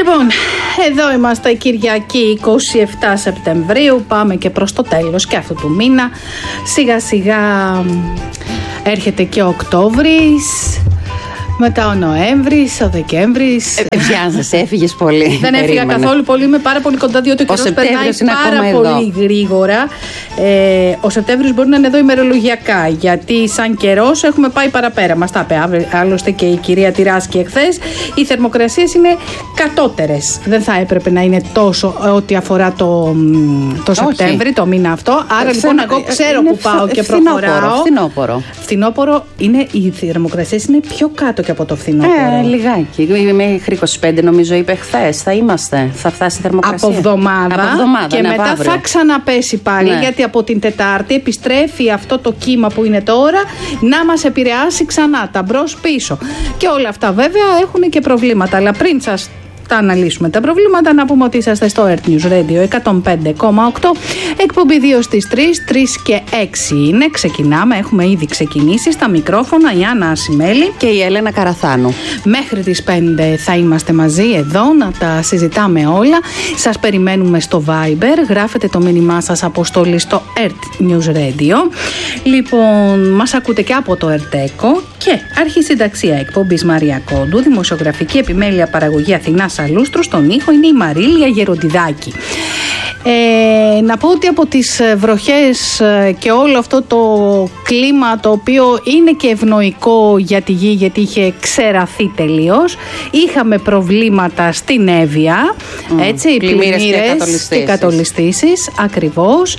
Λοιπόν, εδώ είμαστε Κυριακή 27 Σεπτεμβρίου. Πάμε και προς το τέλος και αυτού του μήνα. Σιγά σιγά έρχεται και ο Οκτώβρης. Μετά ο Νοέμβρης, ο Δεκέμβρης. Βιάζεσαι, έφυγες πολύ. Δεν έφυγα καθόλου πολύ, είμαι πάρα πολύ κοντά, διότι ο καιρός περνάει πάρα πολύ γρήγορα. Ο Σεπτέμβρης μπορεί να είναι εδώ ημερολογιακά, γιατί σαν καιρός έχουμε πάει παραπέρα. Μας τα είπε άλλωστε και η κυρία Τυράσκη εχθές. Οι θερμοκρασίες είναι κατώτερες. Δεν θα έπρεπε να είναι τόσο ό,τι αφορά το Σεπτέμβρη, το μήνα αυτό. Άρα λοιπόν εγώ ξέρω που πάω και προχωράω. Φθινόπωρο είναι, οι θερμοκρασίες είναι πιο κάτω και από το φθινόπωρο. Λιγάκι. Μέχρι 25 νομίζω είπε χθες. Θα φτάσει η θερμοκρασία. Από εβδομάδα και μετά αύριο. θα ξαναπέσει πάλι, γιατί από την Τετάρτη επιστρέφει αυτό το κύμα που είναι τώρα να μας επηρεάσει ξανά, τα μπρος πίσω. Και όλα αυτά βέβαια έχουν και προβλήματα, αλλά πριν σας τα αναλύσουμε τα προβλήματα, να πούμε ότι είσαστε στο Earth News Radio 105,8, εκπομπή 2 στις 3, 3 και 6 είναι. Ξεκινάμε, έχουμε ήδη ξεκινήσει στα μικρόφωνα η Άννα Ασημέλη και η Έλενα Καραθάνου. Μέχρι τις 5 θα είμαστε μαζί εδώ να τα συζητάμε όλα. Σας περιμένουμε στο Viber, γράφετε το μήνυμά σας αποστολή στο Earth News Radio. Λοιπόν, μας ακούτε και από το Ερτέκο και αρχισυνταξία εκπομπής Μαρία Κόντου, δημοσιογραφική επιμέλεια παραγωγή Αθηνά Αλούστρου, στον ήχο είναι η Μαρίλια Γεροντιδάκη. Να πω ότι από τις βροχές και όλο αυτό το κλίμα, το οποίο είναι και ευνοϊκό για τη γη, γιατί είχε ξεραθεί τελείως, είχαμε προβλήματα στην Εύβοια, έτσι, πλημμύρες και κατολιστήσεις, ακριβώς.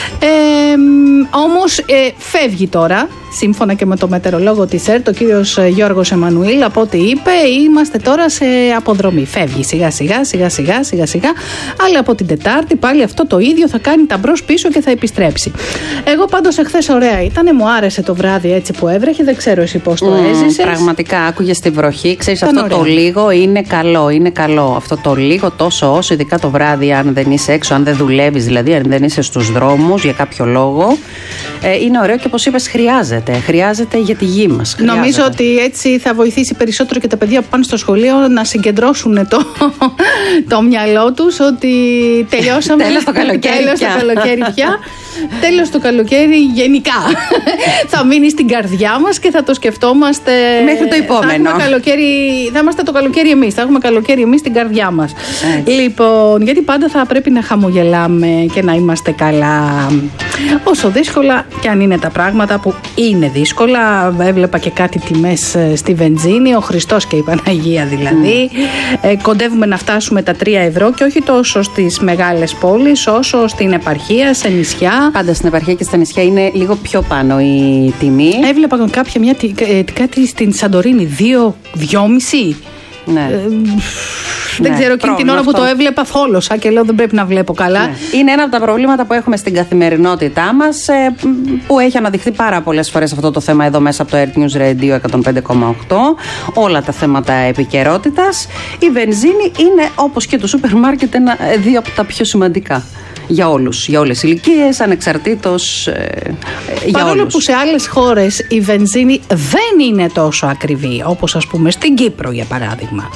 Όμως φεύγει τώρα, σύμφωνα και με το μετεωρολόγο της ΕΡΤ, ο κύριος Γιώργος Εμμανουήλ, από ό,τι είπε, είμαστε τώρα σε αποδρομή. Φεύγει σιγά σιγά, αλλά από την Τετάρτη πάλι αυτό το ίδιο θα κάνει τα μπρος πίσω και θα επιστρέψει. Εγώ πάντως εχθές ωραία ήταν, μου άρεσε το βράδυ έτσι που έβρεχε, δεν ξέρω εσύ πώς το έζησες. Πραγματικά άκουγες τη βροχή, ξέρεις, αυτό ωραία. Το λίγο είναι καλό. Αυτό το λίγο, τόσο όσο, ειδικά το βράδυ, αν δεν είσαι έξω, αν δεν δουλεύεις, δηλαδή αν δεν είσαι στους δρόμους για κάποιο λόγο, είναι ωραίο και όπως είπες χρειάζεται για τη γη μας. Νομίζω ότι έτσι θα βοηθήσει περισσότερο και τα παιδιά που πάνε στο σχολείο να συγκεντρώσουν το μυαλό τους ότι τελειώσαμε. Τέλος το καλοκαίρι πια. Τέλος το καλοκαίρι γενικά. Θα μείνει στην καρδιά μας και θα το σκεφτόμαστε μέχρι το επόμενο. Θα είμαστε το καλοκαίρι εμείς. Θα έχουμε καλοκαίρι εμείς στην καρδιά μας. Λοιπόν, γιατί πάντα θα πρέπει να χαμογελάμε και να είμαστε καλά. Όσο δύσκολα και αν είναι τα πράγματα, που είναι δύσκολα. Έβλεπα και κάτι τιμές στη βενζίνη, ο Χριστός και η Παναγία δηλαδή. Κοντεύουμε να φτάσουμε τα 3 ευρώ και όχι τόσο στις μεγάλες πόλεις όσο στην επαρχία, σε νησιά. Πάντα στην επαρχία και στα νησιά είναι λίγο πιο πάνω η τιμή. Έβλεπα κάτι στην Σαντορίνη, 2,5. Ναι. Δεν ξέρω, εκείνη την ώρα που το έβλεπα θόλωσα και λέω δεν πρέπει να βλέπω καλά. Ναι. Είναι ένα από τα προβλήματα που έχουμε στην καθημερινότητά μας, που έχει αναδειχθεί πάρα πολλές φορές αυτό το θέμα εδώ μέσα από το Earth News Radio 105,8. Όλα τα θέματα επικαιρότητας. Η βενζίνη είναι, όπως και το σούπερ μάρκετ, δύο από τα πιο σημαντικά. Για όλους, για όλες τις ηλικίες, ανεξαρτήτως για παρόλο όλους. Που σε άλλες χώρες η βενζίνη δεν είναι τόσο ακριβή, όπως ας πούμε στην Κύπρο για παράδειγμα.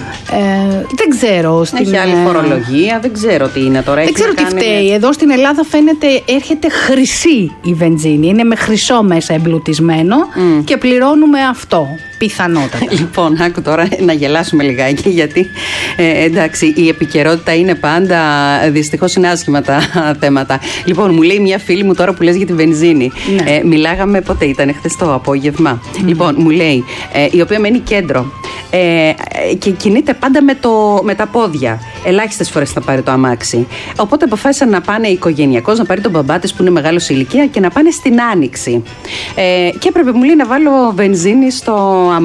Δεν ξέρω. Έχει άλλη φορολογία, δεν ξέρω τι είναι τώρα. Δεν ξέρω τι φταίει. Εδώ στην Ελλάδα φαίνεται έρχεται χρυσή η βενζίνη. Είναι με χρυσό μέσα εμπλουτισμένο και πληρώνουμε αυτό. Πιθανότατα. Λοιπόν, άκου τώρα να γελάσουμε λιγάκι, γιατί εντάξει, η επικαιρότητα είναι πάντα, δυστυχώς είναι άσχημα τα θέματα. Λοιπόν, μου λέει μια φίλη μου τώρα που λες για τη βενζίνη. Ναι. Μιλάγαμε πότε ήταν, χθες το απόγευμα. Λοιπόν, μου λέει, η οποία μένει κέντρο και κινείται πάντα με τα πόδια. Ελάχιστες φορές θα πάρει το αμάξι. Οπότε αποφάσισαν να πάνε οικογενειακώς, να πάρει τον μπαμπά της που είναι μεγάλος σε ηλικία και να πάνε στην Άνοιξη. Και έπρεπε, μου λέει, να βάλω βενζίνη στο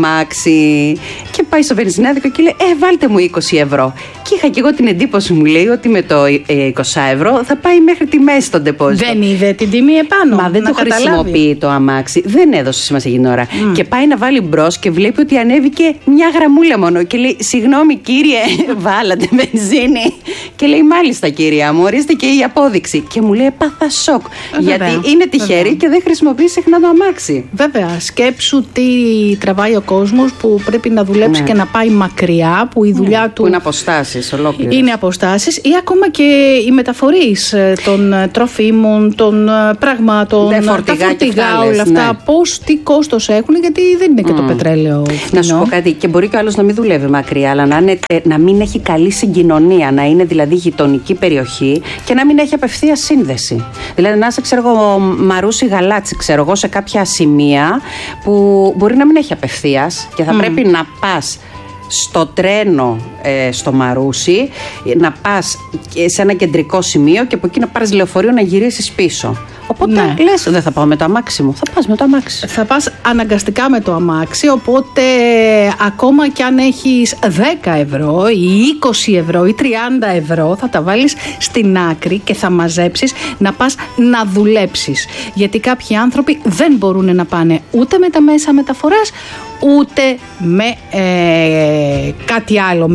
αμάξι. Και πάει στο βενζινάδικο και λέει, βάλτε μου 20 ευρώ. Και είχα και εγώ την εντύπωση, μου λέει, ότι με το 20 ευρώ θα πάει μέχρι τη μέση τον ντεπόζιτο. Δεν είδε την τιμή επάνω. Μα δεν το χρησιμοποιεί το αμάξι. Δεν έδωσε σημασία για την ώρα. Και πάει να βάλει μπρος και βλέπει ότι ανέβηκε μια γραμμούλα μόνο. Και λέει, συγγνώμη κύριε, βάλατε βενζίνη. βενζίνη. Και λέει, μάλιστα κυρία μου, ορίστε και η απόδειξη. Και μου λέει, έπαθα σοκ. Γιατί είναι τυχερή και δεν χρησιμοποιεί συχνά το αμάξι. Βέβαια, σκέψου τι τραβάει ο κόσμος που πρέπει να δουλέψει και να πάει μακριά, που η δουλειά του. Που είναι αποστάσεις ολόκληρες. Είναι αποστάσεις, ή ακόμα και οι μεταφορείς των τροφίμων, των πραγμάτων, τα φορτηγά, όλα αυτά. Τι κόστος έχουν, γιατί δεν είναι και το πετρέλαιο φθηνό. Να σου πω κάτι, και μπορεί και ο άλλος να μην δουλεύει μακριά, αλλά να μην έχει καλή συγκοινωνία, να είναι δηλαδή γειτονική περιοχή και να μην έχει απευθείας σύνδεση. Δηλαδή να είσαι, ξέρω εγώ, Μαρούσι Γαλάτσι, ξέρω εγώ, σε κάποια σημεία που μπορεί να μην έχει απευθείας και θα πρέπει να πας στο τρένο στο Μαρούσι, να πας σε ένα κεντρικό σημείο και από εκεί να πάρεις λεωφορείο να γυρίσεις πίσω. Οπότε λες, δεν θα πάω με το αμάξι μου, θα πας με το αμάξι. Θα πας αναγκαστικά με το αμάξι, οπότε ακόμα κι αν έχεις 10 ευρώ ή 20 ευρώ ή 30 ευρώ, θα τα βάλεις στην άκρη και θα μαζέψεις να πας να δουλέψεις. Γιατί κάποιοι άνθρωποι δεν μπορούν να πάνε ούτε με τα μέσα μεταφοράς, ούτε με κάτι άλλο,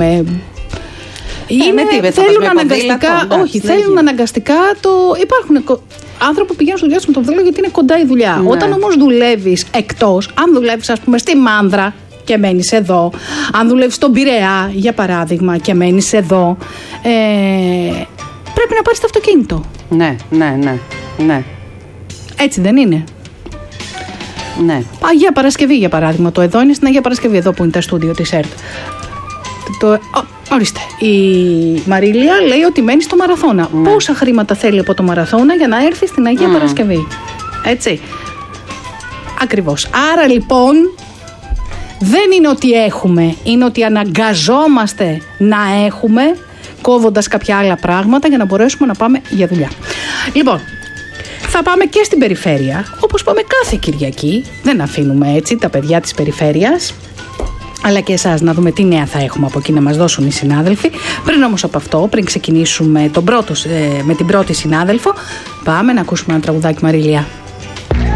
θέλουν αναγκαστικά. Θέλουν αναγκαστικά υπάρχουν άνθρωποι που πηγαίνουν στο δουλειά με το ποδήλατο γιατί είναι κοντά η δουλειά. Όταν όμως δουλεύεις εκτός, αν δουλεύεις, ας πούμε, στη Μάνδρα και μένεις εδώ, αν δουλεύεις στον Πειραιά, για παράδειγμα, και μένεις εδώ, πρέπει να πάρεις το αυτοκίνητο. Ναι. Έτσι δεν είναι? Ναι. Αγία Παρασκευή, για παράδειγμα. Το εδώ είναι στην Αγία Παρασκευή, εδώ που είναι τα στούντιο της ΕΡΤ. Ορίστε. Η Μαρίλια λέει ότι μένει στο Μαραθώνα. Πόσα χρήματα θέλει από το Μαραθώνα για να έρθει στην Αγία Παρασκευή? Έτσι. Ακριβώς. Άρα λοιπόν δεν είναι ότι έχουμε, είναι ότι αναγκαζόμαστε να έχουμε, κόβοντας κάποια άλλα πράγματα για να μπορέσουμε να πάμε για δουλειά. Λοιπόν, θα πάμε και στην περιφέρεια, όπως πάμε κάθε Κυριακή. Δεν αφήνουμε έτσι τα παιδιά της περιφέρειας, αλλά και εσάς, να δούμε τι νέα θα έχουμε από εκεί να μας δώσουν οι συνάδελφοι. Πριν όμως από αυτό, πριν ξεκινήσουμε με την πρώτη συνάδελφο, πάμε να ακούσουμε ένα τραγουδάκι, Μαρίλια.